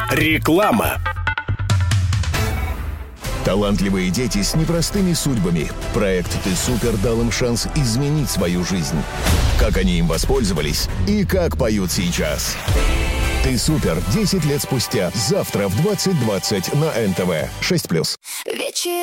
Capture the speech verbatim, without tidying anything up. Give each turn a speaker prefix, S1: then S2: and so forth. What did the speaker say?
S1: Реклама.
S2: Талантливые дети с непростыми судьбами. Проект «Ты супер» дал им шанс изменить свою жизнь. Как они им воспользовались и как поют сейчас. «Ты супер» десять лет спустя. Завтра в двадцать двадцать на эн тэ вэ. шесть плюс.
S3: Вечер.